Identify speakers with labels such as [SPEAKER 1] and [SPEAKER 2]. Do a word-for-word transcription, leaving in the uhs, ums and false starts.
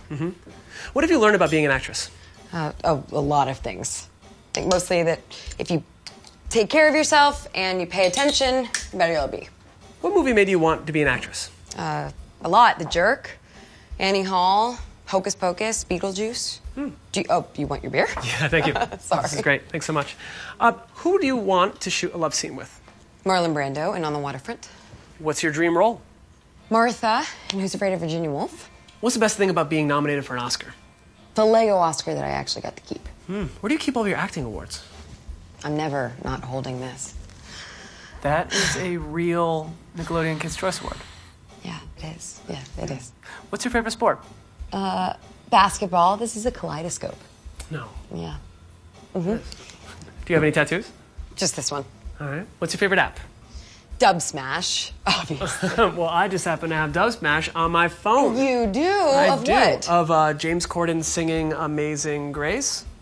[SPEAKER 1] Mm-hmm. What have you learned about being an actress?
[SPEAKER 2] Uh, oh, a lot of things. I think mostly that if you take care of yourself and you pay attention, the better you'll be.
[SPEAKER 1] What movie made you want to be an actress?
[SPEAKER 2] Uh, a lot. The Jerk, Annie Hall, Hocus Pocus, Beetlejuice. Hmm. Do you, oh, you want your beer?
[SPEAKER 1] Yeah, thank you.
[SPEAKER 2] Sorry.
[SPEAKER 1] This is great. Thanks so much. Uh, who do you want to shoot a love scene with?
[SPEAKER 2] Marlon Brando in On the Waterfront.
[SPEAKER 1] What's your dream role?
[SPEAKER 2] Martha in Who's Afraid of Virginia Woolf.
[SPEAKER 1] What's the best thing about being nominated for an Oscar?
[SPEAKER 2] The Lego Oscar that I actually got to keep.
[SPEAKER 1] Hmm. Where do you keep all of your acting awards?
[SPEAKER 2] I'm never not holding this.
[SPEAKER 3] That is a real Nickelodeon Kids' Choice Award.
[SPEAKER 2] Yeah, it is. Yeah, it is.
[SPEAKER 3] What's your favorite sport?
[SPEAKER 2] Uh, basketball. This is a kaleidoscope.
[SPEAKER 1] No.
[SPEAKER 2] Yeah. Mm-hmm.
[SPEAKER 1] Do you have any tattoos?
[SPEAKER 2] Just this one.
[SPEAKER 1] All right. What's your favorite app?
[SPEAKER 2] Dub Smash, obviously.
[SPEAKER 1] Well, I just happen to have Dub Smash on my phone.
[SPEAKER 2] You do?
[SPEAKER 1] I
[SPEAKER 2] Of
[SPEAKER 1] do.
[SPEAKER 2] what?
[SPEAKER 1] Of uh, James Corden singing Amazing Grace.